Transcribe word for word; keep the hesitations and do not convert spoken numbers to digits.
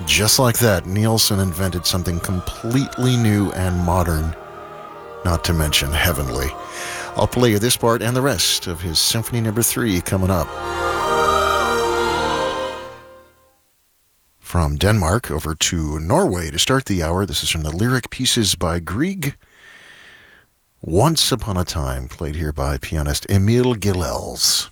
Just like that, Nielsen invented something completely new and modern, not to mention heavenly. I'll play you this part and the rest of his Symphony Number three coming up. From Denmark over to Norway to start the hour, this is from the Lyric Pieces by Grieg. Once Upon a Time, played here by pianist Emil Gilels.